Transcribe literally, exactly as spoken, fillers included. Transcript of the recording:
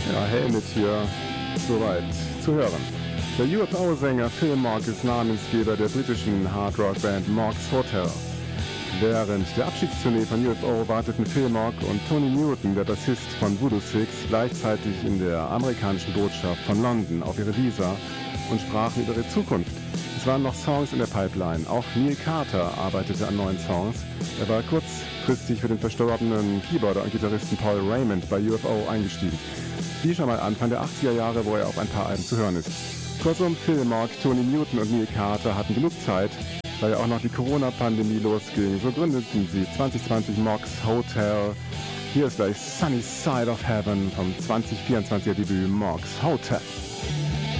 Ja, Helmet hier soweit zu hören. Der U F O-Sänger Phil Mogg ist Namensgeber der britischen Hard-Rock-Band Mogg's Hotel. Während der Abschiedstournee von U F O warteten Phil Mogg und Tony Newton, der Bassist von Voodoo Six, gleichzeitig in der amerikanischen Botschaft von London auf ihre Visa und sprachen über ihre Zukunft. Es waren noch Songs in der Pipeline. Auch Neil Carter arbeitete an neuen Songs. Er war kurzfristig für den verstorbenen Keyboarder und Gitarristen Paul Raymond bei U F O eingestiegen. Wie schon mal Anfang der achtziger Jahre, wo er auf ein paar Alben zu hören ist. Kurzum, Phil Mogg, Tony Newton und Neil Carter hatten genug Zeit, weil ja auch noch die Corona-Pandemie losging. So gründeten sie zwanzig zwanzig Mogg's Hotel. Hier ist gleich Sunny Side of Heaven vom zwanzig vierundzwanziger Debüt Mogg's Hotel.